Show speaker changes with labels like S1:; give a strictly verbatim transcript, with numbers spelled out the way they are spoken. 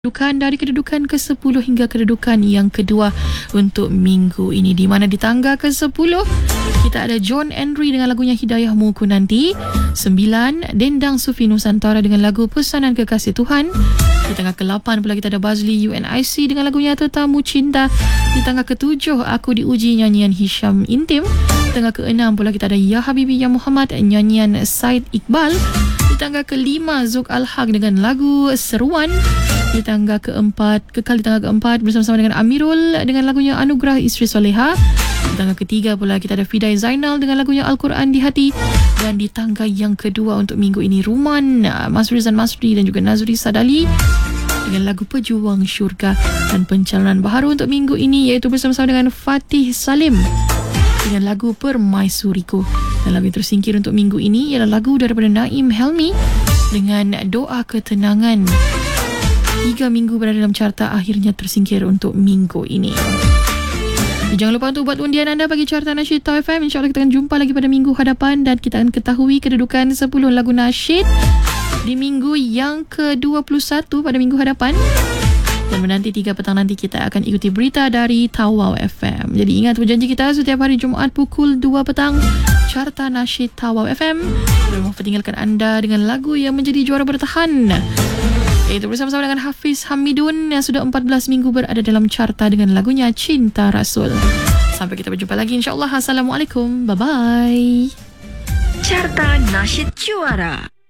S1: Kedudukan dari kedudukan ke sepuluh hingga kedudukan yang kedua untuk minggu ini, di mana di tangga ke sepuluh kita ada John Henry dengan lagunya Hidayahmu Ku Nanti. Sembilan, Dendang Sufi Nusantara dengan lagu Pesanan Kekasih Tuhan. Di tangga ke lapan pula kita ada Bazli U N I C dengan lagunya Tetamu Cinta. Di tangga ke tujuh, Aku Diuji nyanyian Hisham Intim. Di tangga ke enam pula kita ada Ya Habibi Ya Muhammad nyanyian Said Iqbal. Di tangga ke lima, Zuk Al-Haq dengan lagu Seruan. Di tangga keempat, kekal di tangga keempat bersama-sama dengan Amirul dengan lagunya Anugerah Isteri Soleha. Di tangga ketiga pula kita ada Fidai Zainal dengan lagunya Al-Quran di Hati. Dan di tangga yang kedua untuk minggu ini, Ruman, Mas Rizan Masri dan juga Nazri Sadali dengan lagu Pejuang Syurga. Dan pencalonan baharu untuk minggu ini iaitu bersama-sama dengan Fatih Salim dengan lagu Permaisuriku. Dan lagu yang tersingkir untuk minggu ini ialah lagu daripada Naim Helmi dengan Doa Ketenangan. Tiga minggu berada dalam carta, akhirnya tersingkir untuk minggu ini. Jangan lupa untuk buat undian anda bagi carta nasyid Tau F M. InsyaAllah kita akan jumpa lagi pada minggu hadapan dan kita akan ketahui kedudukan sepuluh lagu nasyid di minggu yang ke dua puluh satu pada minggu hadapan. Dan menanti tiga petang nanti kita akan ikuti berita dari Tawau F M. Jadi ingat berjanji kita setiap hari Jumaat pukul dua petang, carta nasyid Tawau F M. Kita mahu tinggalkan anda dengan lagu yang menjadi juara bertahan, iaitu bersama-sama dengan Hafiz Hamidun yang sudah empat belas minggu berada dalam carta dengan lagunya Cinta Rasul. Sampai kita berjumpa lagi insyaAllah. Assalamualaikum. Bye-bye.
S2: Carta Nasyid Juara.